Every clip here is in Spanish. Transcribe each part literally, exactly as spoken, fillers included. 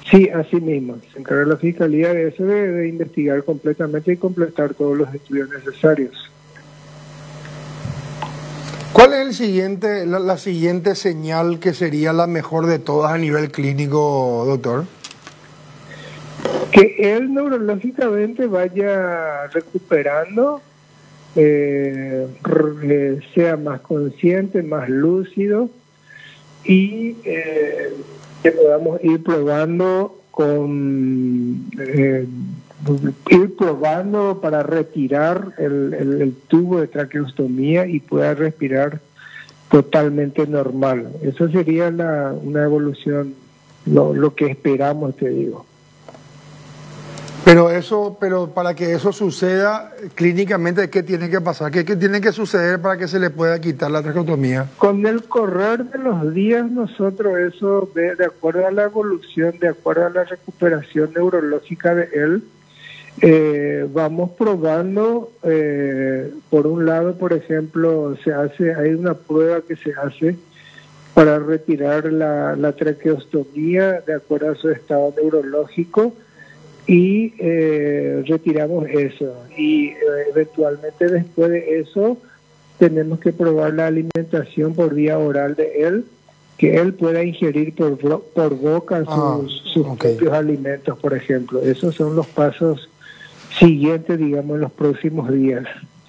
Sí, así mismo. Se encarga la Fiscalía de eso, de, de investigar completamente y completar todos los estudios necesarios. ¿Cuál es el siguiente, la, la siguiente señal que sería la mejor de todas a nivel clínico, doctor? Que él neurológicamente vaya recuperando, eh, re, sea más consciente, más lúcido y eh, que podamos ir probando con eh, ir probando para retirar el, el, el tubo de traqueostomía y pueda respirar totalmente normal. Eso sería la, una evolución, lo, lo que esperamos, te digo. Pero eso, pero para que eso suceda clínicamente, ¿qué tiene que pasar? ¿Qué, qué tiene que suceder para que se le pueda quitar la traqueotomía? Con el correr de los días nosotros eso, de, de acuerdo a la evolución, de acuerdo a la recuperación neurológica de él, eh, vamos probando, eh, por un lado, por ejemplo, se hace, hay una prueba que se hace para retirar la, la traqueostomía de acuerdo a su estado neurológico, y eh, retiramos eso y eh, eventualmente después de eso tenemos que probar la alimentación por vía oral de él, que él pueda ingerir por, por boca sus, ah, sus okay. propios alimentos, por ejemplo. Esos son los pasos siguientes, digamos, en los próximos días.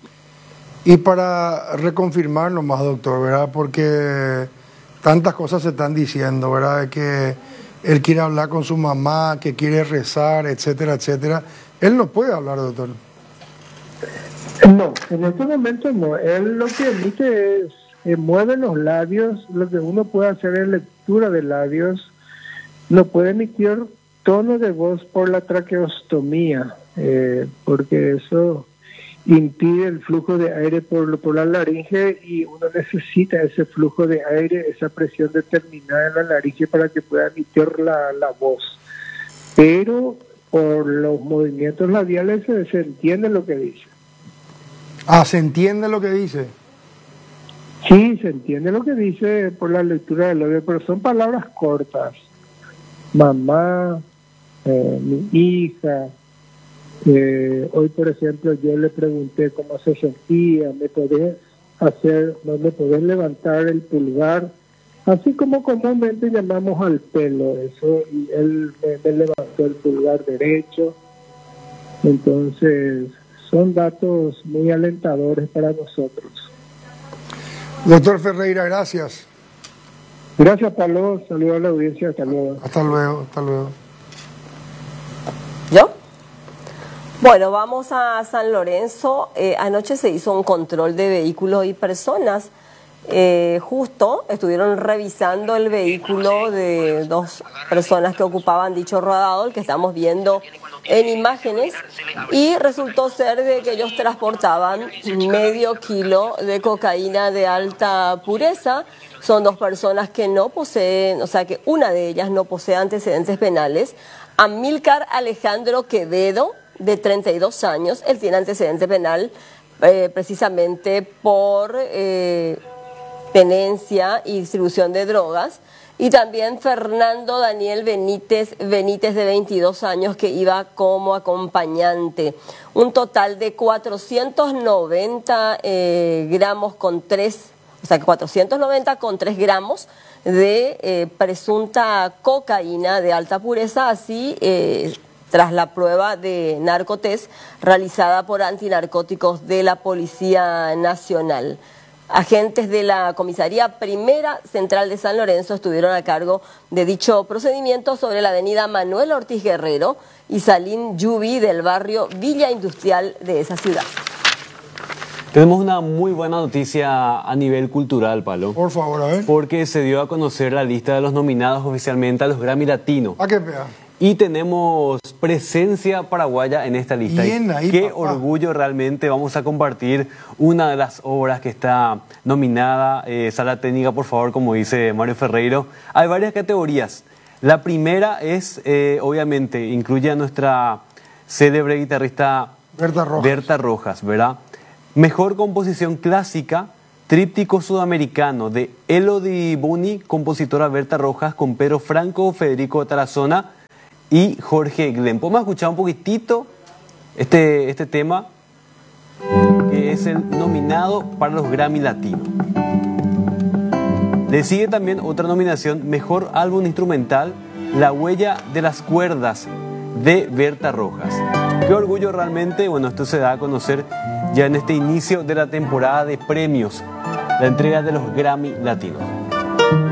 Y para reconfirmar nomás, doctor, ¿verdad? Porque tantas cosas se están diciendo, ¿verdad? Que él quiere hablar con su mamá, que quiere rezar, etcétera, etcétera. Él no puede hablar, doctor. No, en este momento no. Él lo que emite es, eh, mueve los labios, lo que uno puede hacer es lectura de labios, no puede emitir tono de voz por la traqueostomía, eh, porque eso impide el flujo de aire por, por la laringe y uno necesita ese flujo de aire, esa presión determinada en la laringe para que pueda emitir la, la voz. Pero por los movimientos labiales se, se entiende lo que dice. Ah, ¿se entiende lo que dice? Sí, se entiende lo que dice por la lectura del labio, pero son palabras cortas. Mamá, eh, mi hija. Eh, hoy, por ejemplo, yo le pregunté cómo se sentía, me podés hacer, no me podés levantar el pulgar, así como comúnmente llamamos al pelo, eso, y él me, me levantó el pulgar derecho. Entonces, son datos muy alentadores para nosotros. Doctor Ferreira, gracias. Gracias, Pablo. Saludos a la audiencia. Hasta luego. Hasta luego, hasta luego. ¿Yo? Bueno, vamos a San Lorenzo. Eh, anoche se hizo un control de vehículos y personas. Eh, justo estuvieron revisando el vehículo de dos personas que ocupaban dicho rodado, el que estamos viendo en imágenes, y resultó ser de que ellos transportaban medio kilo de cocaína de alta pureza. Son dos personas que no poseen, o sea que una de ellas no posee antecedentes penales. Amílcar Alejandro Quevedo, de treinta y dos años, él tiene antecedente penal eh, precisamente por eh, tenencia y distribución de drogas. Y también Fernando Daniel Benítez, Benítez de veintidós años, que iba como acompañante. Un total de cuatrocientos noventa eh, gramos con tres, o sea, cuatrocientos noventa con tres gramos de eh, presunta cocaína de alta pureza, así eh, tras la prueba de narcotest realizada por antinarcóticos de la Policía Nacional. Agentes de la Comisaría Primera Central de San Lorenzo estuvieron a cargo de dicho procedimiento sobre la avenida Manuel Ortiz Guerrero y Salín Yubi del barrio Villa Industrial de esa ciudad. Tenemos una muy buena noticia a nivel cultural, Pablo. Por favor, a ver. Porque se dio a conocer la lista de los nominados oficialmente a los Grammy Latino. ¿A qué pega? Y tenemos presencia paraguaya en esta lista. Bien ahí, qué papá. orgullo realmente. Vamos a compartir una de las obras que está nominada. Eh, sala técnica, por favor, como dice Mario Ferreiro. Hay varias categorías. La primera es, eh, obviamente, incluye a nuestra célebre guitarrista Berta Rojas. Berta Rojas, ¿verdad? Mejor composición clásica, tríptico sudamericano de Elodie Boni, compositora Berta Rojas, con Pedro Franco, Federico Tarazona y Jorge Glenn. Podemos escuchar un poquitito este, este tema, que es el nominado para los Grammy Latinos. Le sigue también otra nominación, Mejor Álbum Instrumental, La Huella de las Cuerdas, de Berta Rojas. Qué orgullo realmente. Bueno, esto se da a conocer ya en este inicio de la temporada de premios, la entrega de los Grammy Latinos.